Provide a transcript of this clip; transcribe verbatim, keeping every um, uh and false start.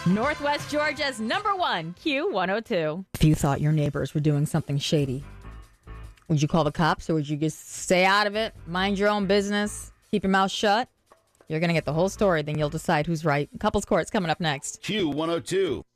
Northwest Georgia's number one, Q one oh two. If you thought your neighbors were doing something shady, would you call the cops or would you just stay out of it, mind your own business, keep your mouth shut? You're going to get the whole story, then you'll decide who's right. Couples Court's coming up next. Q one oh two.